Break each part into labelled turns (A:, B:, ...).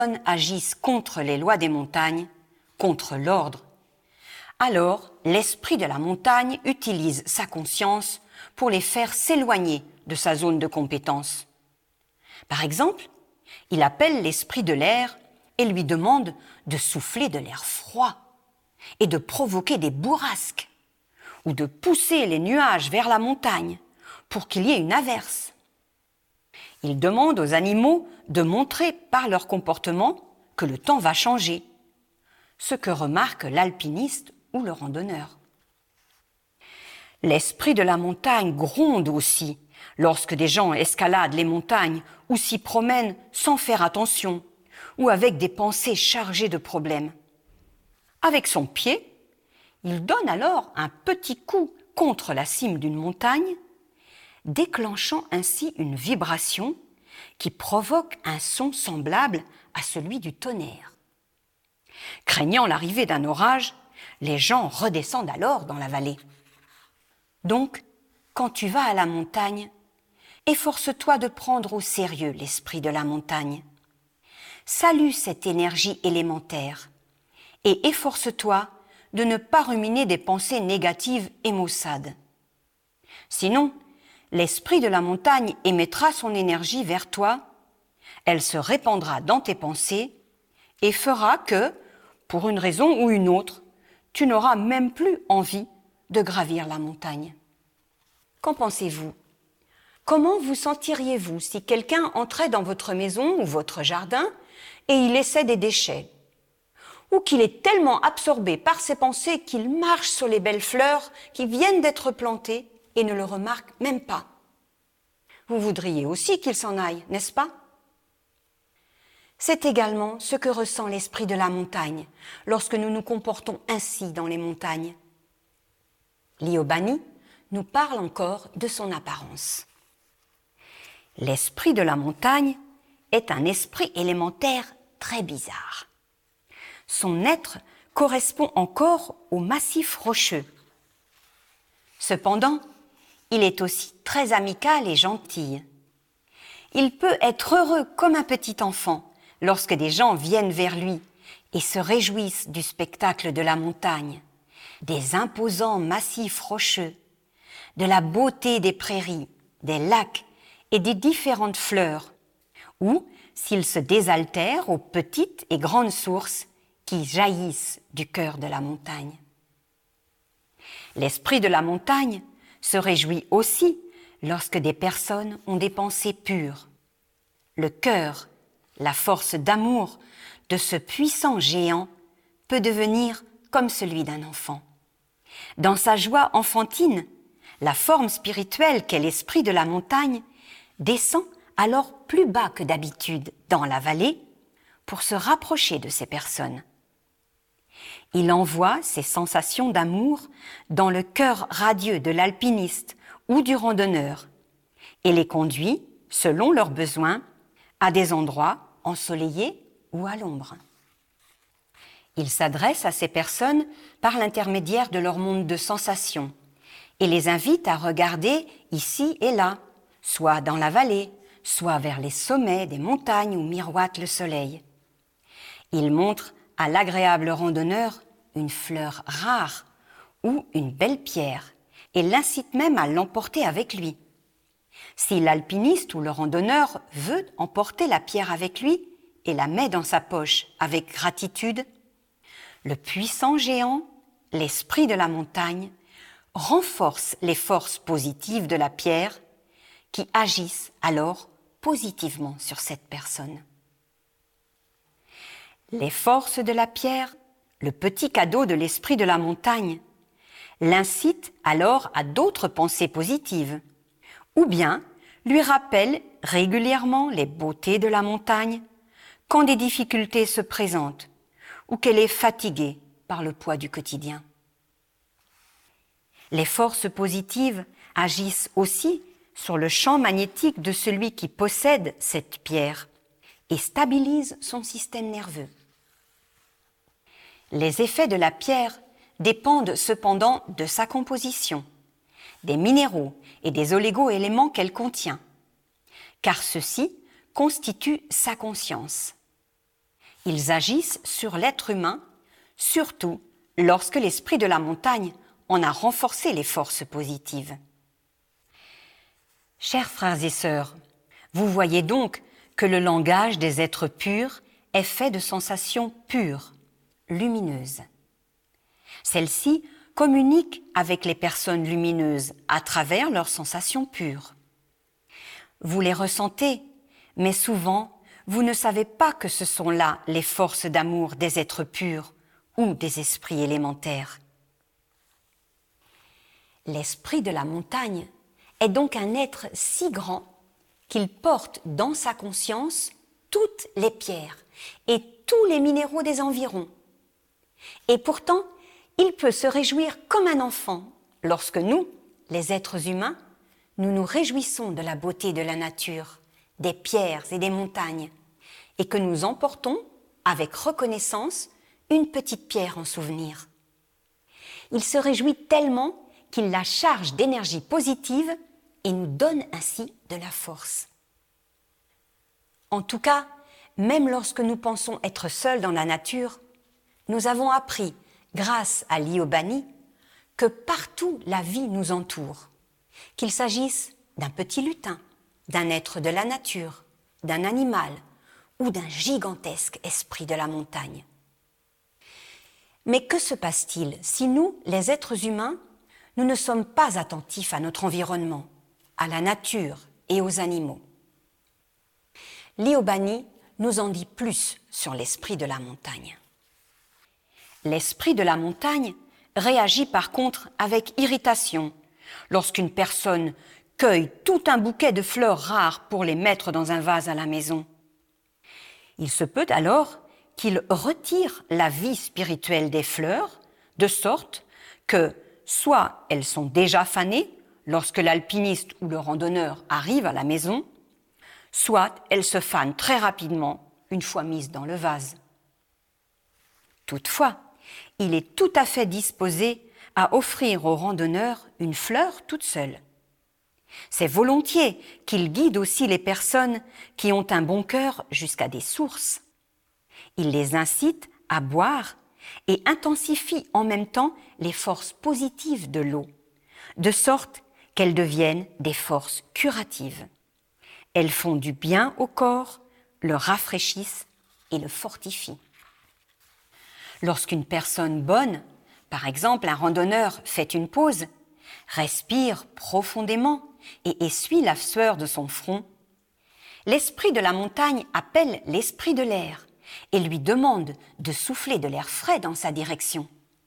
A: agissent contre les lois des montagnes, contre l'ordre, alors l'esprit de la montagne utilise sa conscience pour les faire s'éloigner de sa zone de compétence. Par exemple, il appelle l'esprit de l'air et lui demande de souffler de l'air froid et de provoquer des bourrasques ou de pousser les nuages vers la montagne pour qu'il y ait une averse. Il demande aux animaux de montrer par leur comportement que le temps va changer, ce que remarque l'alpiniste ou le randonneur. L'esprit de la montagne gronde aussi lorsque des gens escaladent les montagnes ou s'y promènent sans faire attention ou avec des pensées chargées de problèmes. Avec son pied, il donne alors un petit coup contre la cime d'une montagne, déclenchant ainsi une vibration qui provoque un son semblable à celui du tonnerre. Craignant l'arrivée d'un orage, les gens redescendent alors dans la vallée. Donc, quand tu vas à la montagne, efforce-toi de prendre au sérieux l'esprit de la montagne. Salue cette énergie élémentaire et efforce-toi de ne pas ruminer des pensées négatives et maussades. Sinon, l'esprit de la montagne émettra son énergie vers toi, elle se répandra dans tes pensées et fera que, pour une raison ou une autre, tu n'auras même plus envie de gravir la montagne. Qu'en pensez-vous ? Comment vous sentiriez-vous si quelqu'un entrait dans votre maison ou votre jardin et y laissait des déchets ? Ou qu'il est tellement absorbé par ses pensées qu'il marche sur les belles fleurs qui viennent d'être plantées et ne le remarque même pas. Vous voudriez aussi qu'il s'en aille, n'est-ce pas ? C'est également ce que ressent l'esprit de la montagne lorsque nous nous comportons ainsi dans les montagnes. Liobani nous parle encore de son apparence. L'esprit de la montagne est un esprit élémentaire très bizarre. Son être correspond encore au massif rocheux. Cependant, il est aussi très amical et gentil. Il peut être heureux comme un petit enfant lorsque des gens viennent vers lui et se réjouissent du spectacle de la montagne, des imposants massifs rocheux, de la beauté des prairies, des lacs et des différentes fleurs, ou s'il se désaltère aux petites et grandes sources qui jaillissent du cœur de la montagne. L'esprit de la montagne se réjouit aussi lorsque des personnes ont des pensées pures. Le cœur, la force d'amour de ce puissant géant peut devenir comme celui d'un enfant. Dans sa joie enfantine, la forme spirituelle qu'est l'esprit de la montagne descend alors plus bas que d'habitude dans la vallée pour se rapprocher de ces personnes. Il envoie ses sensations d'amour dans le cœur radieux de l'alpiniste ou du randonneur et les conduit, selon leurs besoins, à des endroits ensoleillés ou à l'ombre. Il s'adresse à ces personnes par l'intermédiaire de leur monde de sensations et les invite à regarder ici et là, soit dans la vallée, soit vers les sommets des montagnes où miroite le soleil. Il montre à l'agréable randonneur une fleur rare ou une belle pierre et l'incite même à l'emporter avec lui. Si l'alpiniste ou le randonneur veut emporter la pierre avec lui et la met dans sa poche avec gratitude, le puissant géant, l'esprit de la montagne, renforce les forces positives de la pierre qui agissent alors positivement sur cette personne. Les forces de la pierre, le petit cadeau de l'esprit de la montagne, l'incitent alors à d'autres pensées positives, ou bien lui rappellent régulièrement les beautés de la montagne quand des difficultés se présentent ou qu'elle est fatiguée par le poids du quotidien. Les forces positives agissent aussi sur le champ magnétique de celui qui possède cette pierre et stabilisent son système nerveux. Les effets de la pierre dépendent cependant de sa composition, des minéraux et des oligo-éléments qu'elle contient, car ceux-ci constituent sa conscience. Ils agissent sur l'être humain, surtout lorsque l'esprit de la montagne en a renforcé les forces positives. Chers frères et sœurs, vous voyez donc que le langage des êtres purs est fait de sensations pures, lumineuses. Celles-ci communiquent avec les personnes lumineuses à travers leurs sensations pures. Vous les ressentez, mais souvent, vous ne savez pas que ce sont là les forces d'amour des êtres purs ou des esprits élémentaires. L'esprit de la montagne est donc un être si grand qu'il porte dans sa conscience toutes les pierres et tous les minéraux des environs. Et pourtant, il peut se réjouir comme un enfant lorsque nous, les êtres humains, nous nous réjouissons de la beauté de la nature, des pierres et des montagnes, et que nous emportons, avec reconnaissance, une petite pierre en souvenir. Il se réjouit tellement qu'il la charge d'énergie positive et nous donne ainsi de la force. En tout cas, même lorsque nous pensons être seuls dans la nature, nous avons appris, grâce à Liobani, que partout la vie nous entoure, qu'il s'agisse d'un petit lutin, d'un être de la nature, d'un animal ou d'un gigantesque esprit de la montagne. Mais que se passe-t-il si nous, les êtres humains, nous ne sommes pas attentifs à notre environnement, à la nature et aux animaux? Liobani nous en dit plus sur l'esprit de la montagne. L'esprit de la montagne réagit par contre avec irritation lorsqu'une personne cueille tout un bouquet de fleurs rares pour les mettre dans un vase à la maison. Il se peut alors qu'il retire la vie spirituelle des fleurs, de sorte que soit elles sont déjà fanées lorsque l'alpiniste ou le randonneur arrive à la maison, soit elles se fanent très rapidement une fois mises dans le vase. Toutefois, il est tout à fait disposé à offrir au randonneur une fleur toute seule. C'est volontiers qu'il guide aussi les personnes qui ont un bon cœur jusqu'à des sources. Il les incite à boire et intensifie en même temps les forces positives de l'eau, de sorte qu'elles deviennent des forces curatives. Elles font du bien au corps, le rafraîchissent et le fortifient. Lorsqu'une personne bonne, par exemple un randonneur, fait une pause, respire profondément et essuie la sueur de son front, l'esprit de la montagne appelle l'esprit de l'air et lui demande de souffler de l'air frais dans sa direction.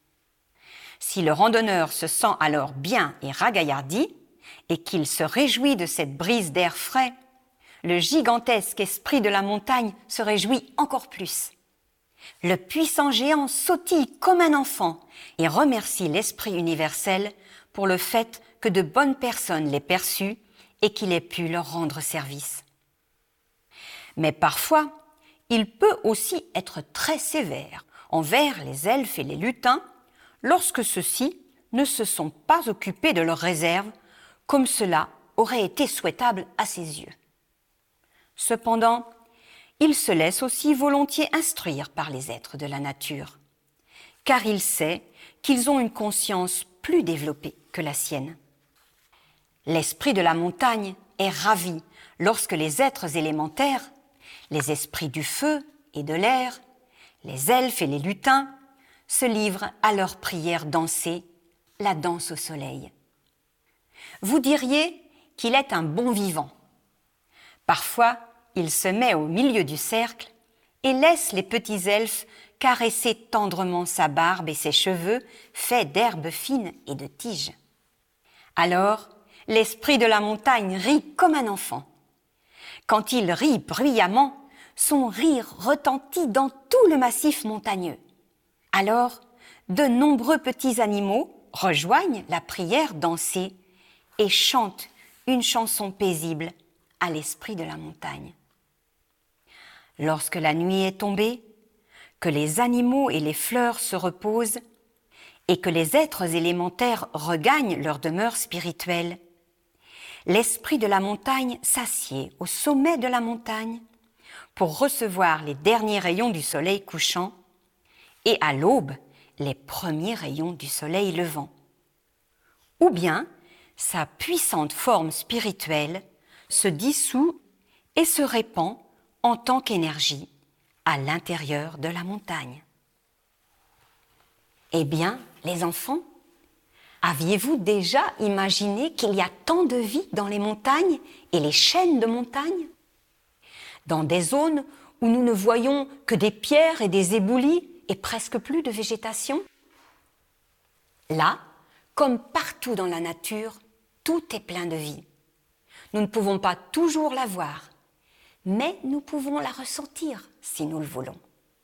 A: Si le randonneur se sent alors bien et ragaillardi et qu'il se réjouit de cette brise d'air frais, le gigantesque esprit de la montagne se réjouit encore plus. Le puissant géant sautille comme un enfant et remercie l'Esprit universel pour le fait que de bonnes personnes l'aient perçu et qu'il ait pu leur rendre service. Mais parfois, il peut aussi être très sévère envers les elfes et les lutins lorsque ceux-ci ne se sont pas occupés de leurs réserves comme cela aurait été souhaitable à ses yeux. Cependant, il se laisse aussi volontiers instruire par les êtres de la nature, car il sait qu'ils ont une conscience plus développée que la sienne. L'esprit de la montagne est ravi lorsque les êtres élémentaires, les esprits du feu et de l'air, les elfes et les lutins, se livrent à leur prière dansée, la danse au soleil. Vous diriez qu'il est un bon vivant. Parfois, il se met au milieu du cercle et laisse les petits elfes caresser tendrement sa barbe et ses cheveux faits d'herbes fines et de tiges. Alors, l'esprit de la montagne rit comme un enfant. Quand il rit bruyamment, son rire retentit dans tout le massif montagneux. Alors, de nombreux petits animaux rejoignent la prière dansée et chantent une chanson paisible à l'esprit de la montagne. Lorsque la nuit est tombée, que les animaux et les fleurs se reposent et que les êtres élémentaires regagnent leur demeure spirituelle, l'esprit de la montagne s'assied au sommet de la montagne pour recevoir les derniers rayons du soleil couchant et à l'aube, les premiers rayons du soleil levant. Ou bien, sa puissante forme spirituelle se dissout et se répand en tant qu'énergie à l'intérieur de la montagne. Eh bien, les enfants, aviez-vous déjà imaginé qu'il y a tant de vie dans les montagnes et les chaînes de montagnes? Dans des zones où nous ne voyons que des pierres et des éboulis et presque plus de végétation? Là, comme partout dans la nature, tout est plein de vie. Nous ne pouvons pas toujours la voir, mais nous pouvons la ressentir si nous le voulons.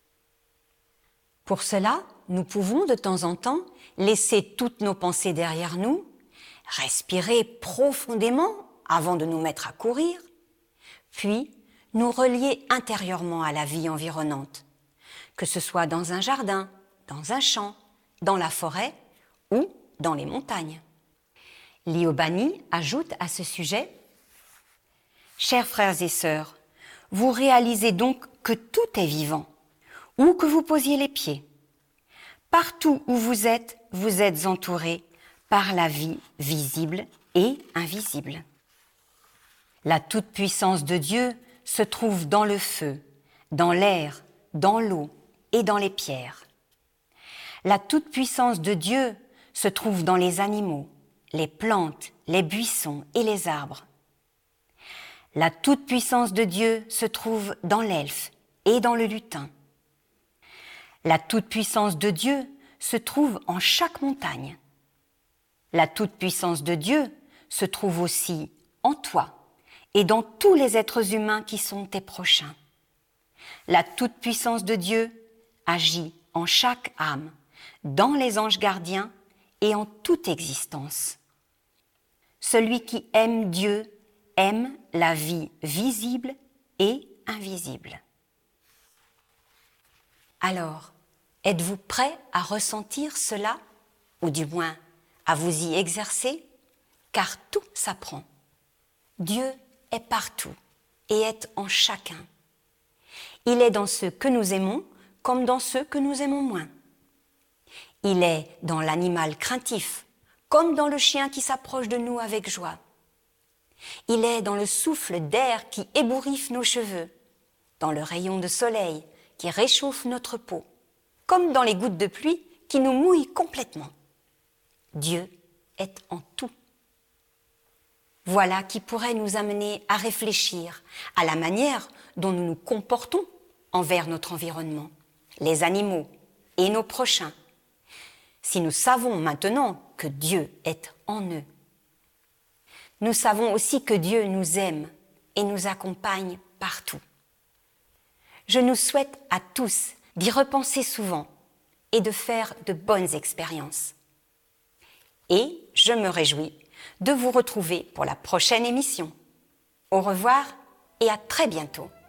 A: Pour cela, nous pouvons de temps en temps laisser toutes nos pensées derrière nous, respirer profondément avant de nous mettre à courir, puis nous relier intérieurement à la vie environnante, que ce soit dans un jardin, dans un champ, dans la forêt ou dans les montagnes. Liobani ajoute à ce sujet « Chers frères et sœurs, vous réalisez donc que tout est vivant, où que vous posiez les pieds. Partout où vous êtes entourés par la vie visible et invisible. La toute-puissance de Dieu se trouve dans le feu, dans l'air, dans l'eau et dans les pierres. La toute-puissance de Dieu se trouve dans les animaux, les plantes, les buissons et les arbres. La toute-puissance de Dieu se trouve dans l'elfe et dans le lutin. La toute-puissance de Dieu se trouve en chaque montagne. La toute-puissance de Dieu se trouve aussi en toi et dans tous les êtres humains qui sont tes prochains. La toute-puissance de Dieu agit en chaque âme, dans les anges gardiens et en toute existence. Celui qui aime Dieu aime la vie visible et invisible. Alors, êtes-vous prêt à ressentir cela, ou du moins à vous y exercer? Car tout s'apprend. Dieu est partout et est en chacun. Il est dans ceux que nous aimons comme dans ceux que nous aimons moins. Il est dans l'animal craintif comme dans le chien qui s'approche de nous avec joie. Il est dans le souffle d'air qui ébouriffe nos cheveux, dans le rayon de soleil qui réchauffe notre peau, comme dans les gouttes de pluie qui nous mouillent complètement. Dieu est en tout. Voilà qui pourrait nous amener à réfléchir à la manière dont nous nous comportons envers notre environnement, les animaux et nos prochains, si nous savons maintenant que Dieu est en eux. Nous savons aussi que Dieu nous aime et nous accompagne partout. Je nous souhaite à tous d'y repenser souvent et de faire de bonnes expériences. Et je me réjouis de vous retrouver pour la prochaine émission. Au revoir et à très bientôt.